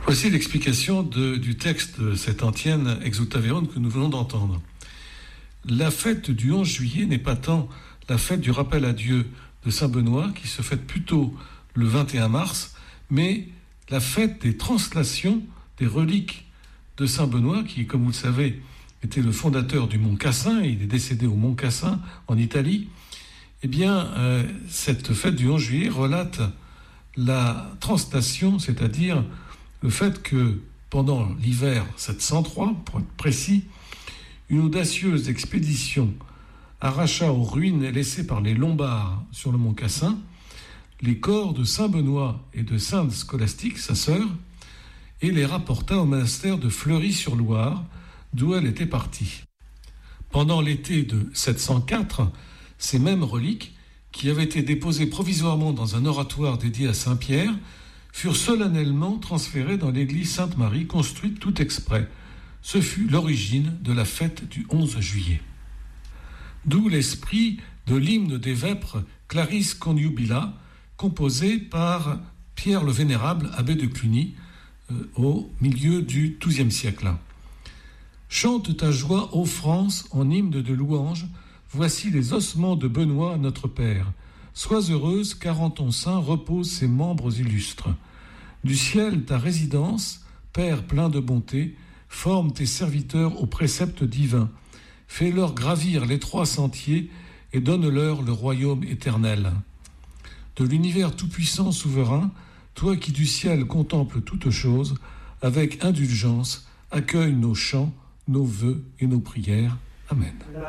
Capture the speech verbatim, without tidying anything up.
Voici l'explication de, du texte de cette antienne Exultaverum que nous venons d'entendre. La fête du onze juillet n'est pas tant la fête du rappel à Dieu de Saint Benoît, qui se fête plutôt le vingt et un mars, mais la fête des translations des reliques de Saint Benoît, qui, comme vous le savez, était le fondateur du Mont Cassin, et il est décédé au Mont Cassin, en Italie. Eh bien, euh, cette fête du onze juillet relate la translation, c'est-à-dire le fait que pendant l'hiver sept cent trois, pour être précis, une audacieuse expédition arracha aux ruines laissées par les Lombards sur le mont Cassin les corps de Saint Benoît et de Sainte Scolastique, sa sœur, et les rapporta au monastère de Fleury-sur-Loire, d'où elle était partie. Pendant l'été de sept cent quatre, ces mêmes reliques, qui avaient été déposées provisoirement dans un oratoire dédié à Saint-Pierre, furent solennellement transférées dans l'église Sainte-Marie, construite tout exprès. Ce fut l'origine de la fête du onze juillet. D'où l'esprit de l'hymne des Vêpres Claris Conjubila, composé par Pierre le Vénérable, abbé de Cluny, euh, au milieu du douzième siècle. Chante ta joie, ô France, en hymne de louange, voici les ossements de Benoît, notre Père. Sois heureuse, car en ton sein reposent ses membres illustres. Du ciel, ta résidence, Père plein de bonté, forme tes serviteurs aux préceptes divins. Fais-leur gravir les trois sentiers et donne-leur le royaume éternel. De l'univers tout-puissant souverain, toi qui du ciel contemples toutes choses, avec indulgence, accueille nos chants, nos vœux et nos prières. Amen.